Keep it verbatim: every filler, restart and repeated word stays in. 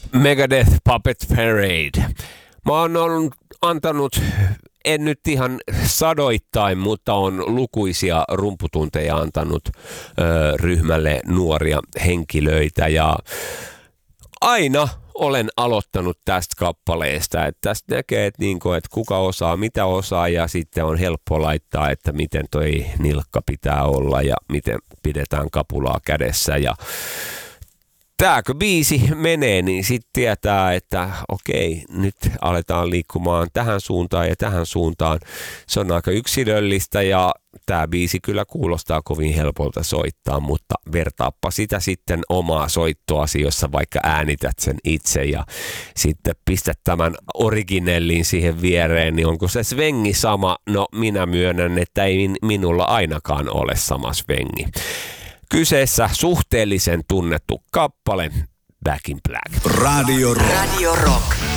Megadeth Puppet Parade. Mä oon ollut, antanut, en nyt ihan sadoittain, mutta on lukuisia rumputunteja antanut ö, ryhmälle nuoria henkilöitä ja aina olen aloittanut tästä kappaleesta, että tästä näkee, että, niin kuin, että kuka osaa, mitä osaa ja sitten on helppo laittaa, että miten toi nilkka pitää olla ja miten pidetään kapulaa kädessä ja tääkö biisi menee, niin sitten tietää, että okei, nyt aletaan liikkumaan tähän suuntaan ja tähän suuntaan. Se on aika yksilöllistä ja tämä biisi kyllä kuulostaa kovin helpolta soittaa, mutta vertaappa sitä sitten omaa soittoasi, jossa vaikka äänität sen itse ja sitten pistät tämän originellin siihen viereen, niin onko se svengi sama? No minä myönnän, että ei minulla ainakaan ole sama svengi. Kyseessä suhteellisen tunnettu kappale Back in Black. Radio Rock. Radio Rock.